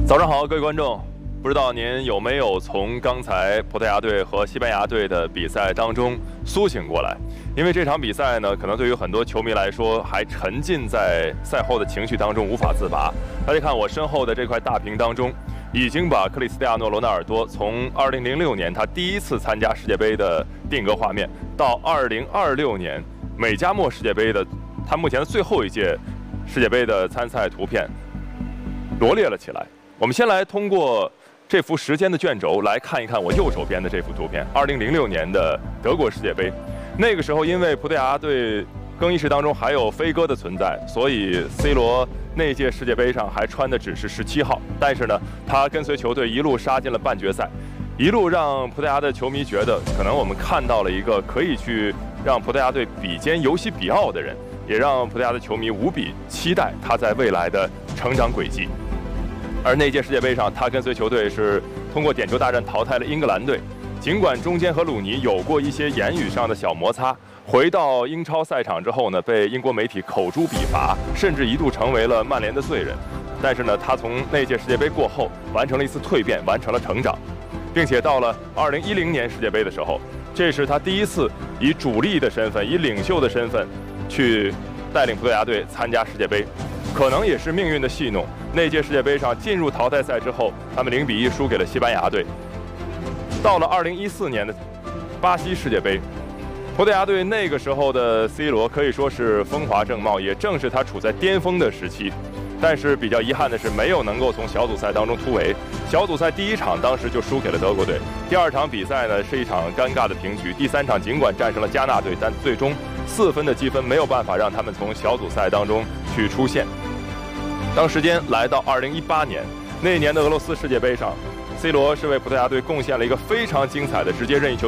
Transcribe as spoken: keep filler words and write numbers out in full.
早上好，各位观众，不知道您有没有从刚才葡萄牙队和西班牙队的比赛当中苏醒过来？因为这场比赛呢，可能对于很多球迷来说，还沉浸在赛后的情绪当中无法自拔。大家看我身后的这块大屏当中，已经把克里斯蒂亚诺·罗纳尔多从二零零六年他第一次参加世界杯的定格画面，到二零二六年美加墨世界杯的他目前的最后一届世界杯的参赛图片罗列了起来。我们先来通过这幅时间的卷轴来看一看我右手边的这幅图片。二零零六年的德国世界杯，那个时候因为葡萄牙队更衣室当中还有飞哥的存在，所以 C 罗那届世界杯上还穿的只是十七号。但是呢，他跟随球队一路杀进了半决赛，一路让葡萄牙的球迷觉得，可能我们看到了一个可以去让葡萄牙队比肩尤西比奥的人，也让葡萄牙的球迷无比期待他在未来的成长轨迹。而那届世界杯上，他跟随球队是通过点球大战淘汰了英格兰队。尽管中间和鲁尼有过一些言语上的小摩擦，回到英超赛场之后呢，被英国媒体口诛笔伐，甚至一度成为了曼联的罪人。但是呢，他从那届世界杯过后，完成了一次蜕变，完成了成长，并且到了二零一零年世界杯的时候，这是他第一次以主力的身份，以领袖的身份，去带领葡萄牙队参加世界杯。可能也是命运的戏弄。那届世界杯上进入淘汰赛之后，他们零比一输给了西班牙队。到了二零一四年的巴西世界杯，葡萄牙队那个时候的 C 罗可以说是风华正茂，也正是他处在巅峰的时期。但是比较遗憾的是，没有能够从小组赛当中突围。小组赛第一场当时就输给了德国队，第二场比赛呢是一场尴尬的平局，第三场尽管战胜了加纳队，但最终四分的积分没有办法让他们从小组赛当中去出线。当时间来到二零一八年，那一年的俄罗斯世界杯上， C 罗是为葡萄牙队贡献了一个非常精彩的直接任意球